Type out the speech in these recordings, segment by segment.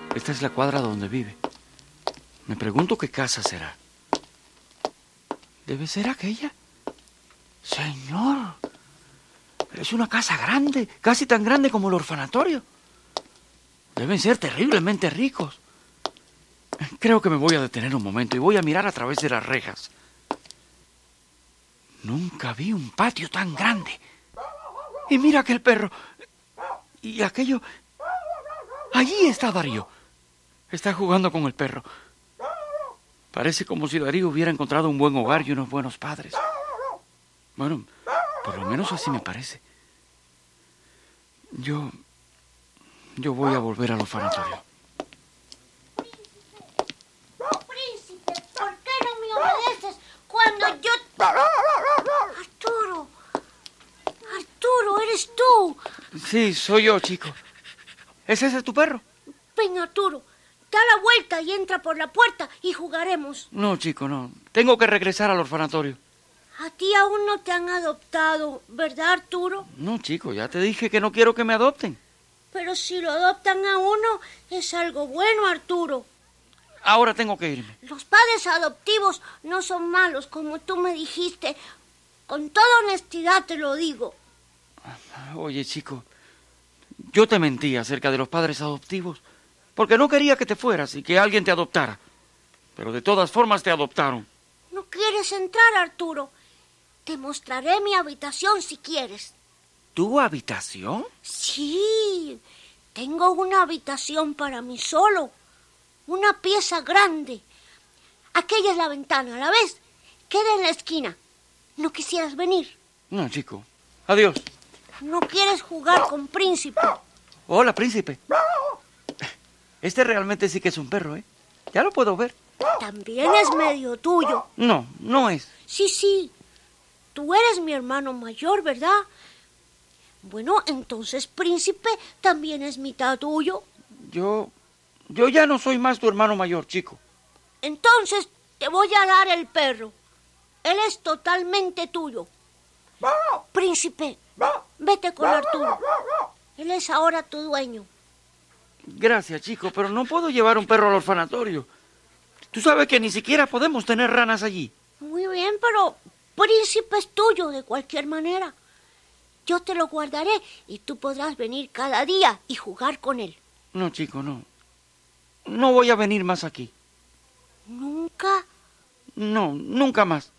Esta es la cuadra donde vive. Me pregunto qué casa será. ¿Debe ser aquella? Señor, es una casa grande, casi tan grande como el orfanatorio. Deben ser terriblemente ricos. Creo que me voy a detener un momento y voy a mirar a través de las rejas. Nunca vi un patio tan grande. Y mira aquel perro. Y aquello... Allí está Darío. Está jugando con el perro. Parece como si Darío hubiera encontrado un buen hogar y unos buenos padres. Bueno, por lo menos así me parece. Yo voy a volver al orfanatorio. Príncipe, ¿por qué no me obedeces cuando yo... Arturo, ¿eres tú? Sí, soy yo, chico. ¿Es ese tu perro? Ven, Arturo, da la vuelta y entra por la puerta y jugaremos. No, chico, no. Tengo que regresar al orfanatorio. A ti aún no te han adoptado, ¿verdad, Arturo? No, chico, ya te dije que no quiero que me adopten. Pero si lo adoptan a uno, es algo bueno, Arturo. Ahora tengo que irme. Los padres adoptivos no son malos, como tú me dijiste. Con toda honestidad te lo digo. Oye, chico, yo te mentí acerca de los padres adoptivos porque no quería que te fueras y que alguien te adoptara. Pero de todas formas te adoptaron. ¿No quieres entrar, Arturo? Te mostraré mi habitación si quieres. ¿Tu habitación? Sí, tengo una habitación para mí solo. Una pieza grande. Aquella es la ventana, ¿la ves? Queda en la esquina. ¿No quisieras venir? No, chico. Adiós. ¿No quieres jugar con Príncipe? Hola, Príncipe. Este realmente sí que es un perro, ¿eh? Ya lo puedo ver. También es medio tuyo. No, no es. Sí. Tú eres mi hermano mayor, ¿verdad? Bueno, entonces Príncipe también es mitad tuyo. Yo ya no soy más tu hermano mayor, chico. Entonces te voy a dar el perro. Él es totalmente tuyo. Príncipe, vete con Arturo. Él es ahora tu dueño. Gracias, chico, pero no puedo llevar un perro al orfanatorio. Tú sabes que ni siquiera podemos tener ranas allí. Muy bien, pero Príncipe es tuyo de cualquier manera. Yo te lo guardaré y tú podrás venir cada día y jugar con él. No, chico, no. No voy a venir más aquí. ¿Nunca? No, nunca más.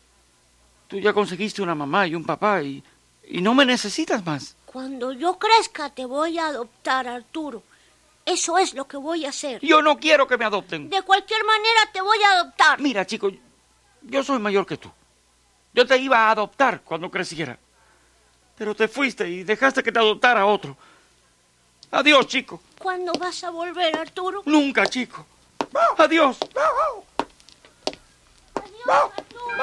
Tú ya conseguiste una mamá y un papá y no me necesitas más. Cuando yo crezca te voy a adoptar, Arturo. Eso es lo que voy a hacer. Yo no quiero que me adopten. De cualquier manera te voy a adoptar. Mira, chico, yo soy mayor que tú. Yo te iba a adoptar cuando creciera. Pero te fuiste y dejaste que te adoptara otro. Adiós, chico. ¿Cuándo vas a volver, Arturo? Nunca, chico. Adiós. Adiós, Arturo.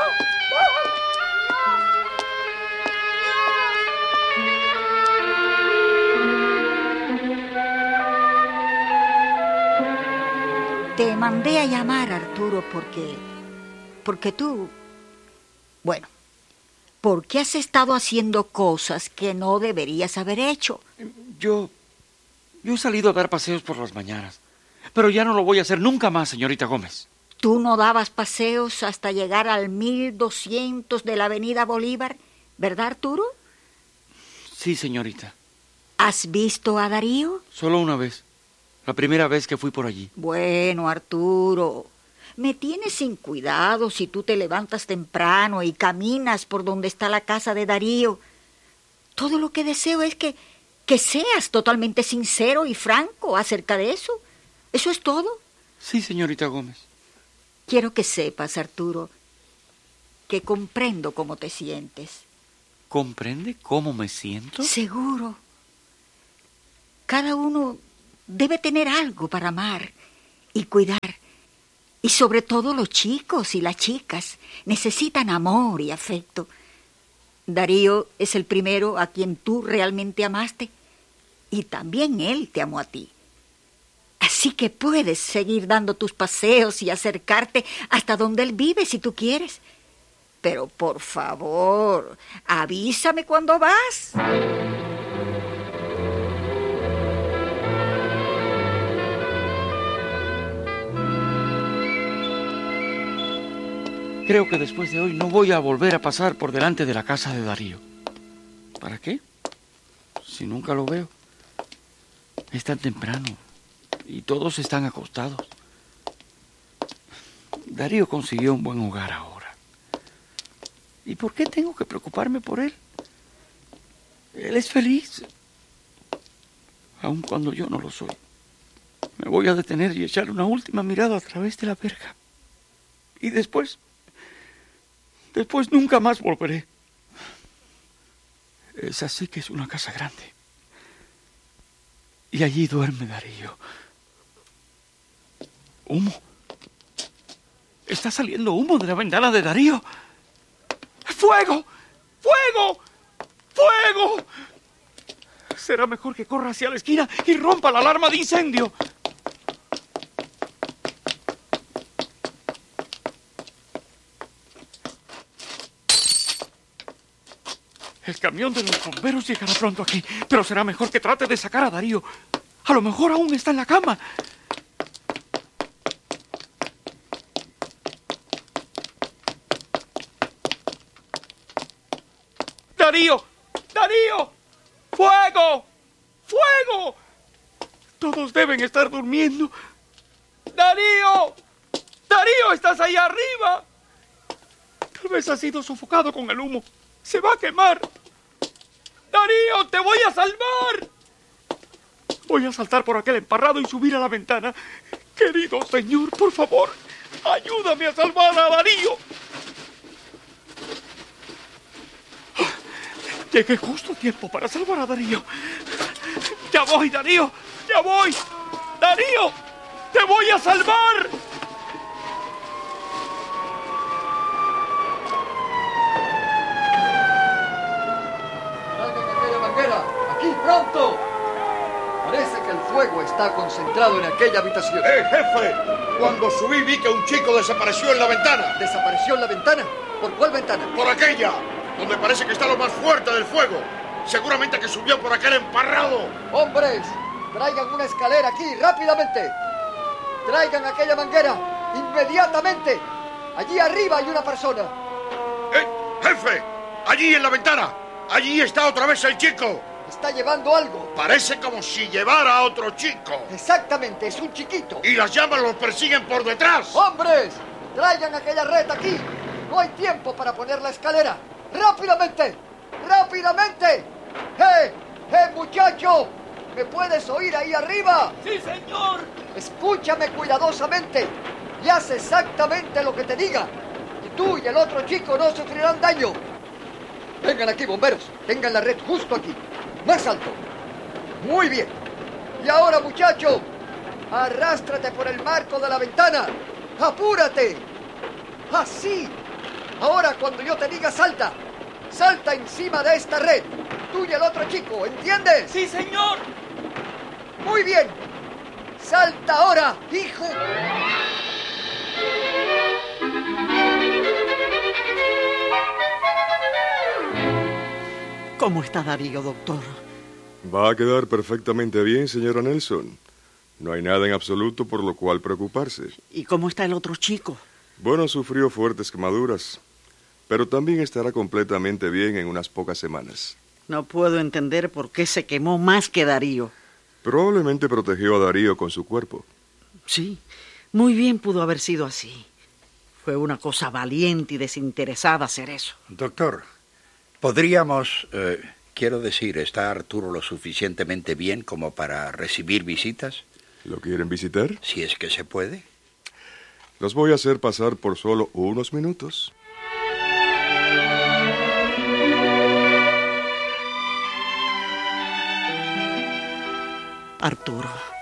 Te mandé a llamar, Arturo, porque tú... Bueno, porque has estado haciendo cosas que no deberías haber hecho. Yo he salido a dar paseos por las mañanas, pero ya no lo voy a hacer nunca más, señorita Gómez. Tú no dabas paseos hasta llegar al 1200 de la Avenida Bolívar, ¿verdad, Arturo? Sí, señorita. ¿Has visto a Darío? Solo una vez. La primera vez que fui por allí. Bueno, Arturo, me tienes sin cuidado si tú te levantas temprano y caminas por donde está la casa de Darío. Todo lo que deseo es que seas totalmente sincero y franco acerca de eso. ¿Eso es todo? Sí, señorita Gómez. Quiero que sepas, Arturo, que comprendo cómo te sientes. ¿Comprende cómo me siento? Seguro. Cada uno debe tener algo para amar y cuidar. Y sobre todo los chicos y las chicas necesitan amor y afecto. Darío es el primero a quien tú realmente amaste y también él te amó a ti. Así que puedes seguir dando tus paseos y acercarte hasta donde él vive si tú quieres. Pero por favor, avísame cuando vas. Creo que después de hoy no voy a volver a pasar por delante de la casa de Darío. ¿Para qué? Si nunca lo veo. Es tan temprano y todos están acostados. Darío consiguió un buen hogar ahora. ¿Y por qué tengo que preocuparme por él? Él es feliz, aun cuando yo no lo soy. Me voy a detener y echar una última mirada a través de la verja. Y después nunca más volveré. Esa sí que es una casa grande. Y allí duerme Darío. Humo. Está saliendo humo de la ventana de Darío. ¡Fuego! ¡Fuego! ¡Fuego! Será mejor que corra hacia la esquina y rompa la alarma de incendio. El camión de los bomberos llegará pronto aquí, pero será mejor que trate de sacar a Darío. A lo mejor aún está en la cama. ¡Darío! ¡Darío! ¡Fuego! ¡Fuego! Todos deben estar durmiendo. ¡Darío! ¡Darío, estás ahí arriba! Tal vez ha sido sofocado con el humo. ¡Se va a quemar! ¡Darío, te voy a salvar! Voy a saltar por aquel emparrado y subir a la ventana. Querido señor, por favor, ayúdame a salvar a Darío. Llegué justo a tiempo para salvar a Darío. ¡Ya voy, Darío! ¡Ya voy! ¡Darío! ¡Te voy a salvar! ¡Traigan aquella manguera! ¡Aquí, pronto! Parece que el fuego está concentrado en aquella habitación. Jefe! Cuando subí vi que un chico desapareció en la ventana. ¿Desapareció en la ventana? ¿Por cuál ventana? Por aquella, donde parece que está lo más fuerte del fuego. Seguramente que subió por aquel emparrado. ¡Hombres! Traigan una escalera aquí, rápidamente. Traigan aquella manguera, inmediatamente. Allí arriba hay una persona. ¡Jefe! Allí en la ventana. Allí está otra vez el chico. Está llevando algo. Parece como si llevara a otro chico. Exactamente, es un chiquito. Y las llamas los persiguen por detrás. ¡Hombres! Traigan aquella red aquí. No hay tiempo para poner la escalera. ¡Rápidamente! ¡Rápidamente! Muchacho! ¿Me puedes oír ahí arriba? ¡Sí, señor! Escúchame cuidadosamente y haz exactamente lo que te diga. Y tú y el otro chico no sufrirán daño. Vengan aquí, bomberos. Tengan la red justo aquí. Más alto. Muy bien. Y ahora, muchacho, arrástrate por el marco de la ventana. ¡Apúrate! ¡Así! Ahora, cuando yo te diga salta, salta encima de esta red. Tú y el otro chico, ¿entiendes? ¡Sí, señor! Muy bien. Salta ahora, hijo. ¿Cómo está Darío, doctor? Va a quedar perfectamente bien, señora Nelson. No hay nada en absoluto por lo cual preocuparse. ¿Y cómo está el otro chico? Bueno, sufrió fuertes quemaduras, pero también estará completamente bien en unas pocas semanas. No puedo entender por qué se quemó más que Darío. Probablemente protegió a Darío con su cuerpo. Sí, muy bien pudo haber sido así. Fue una cosa valiente y desinteresada hacer eso. Doctor, ¿podríamos, quiero decir, está Arturo lo suficientemente bien como para recibir visitas? ¿Lo quieren visitar? Si es que se puede. Los voy a hacer pasar por solo unos minutos. Arturo,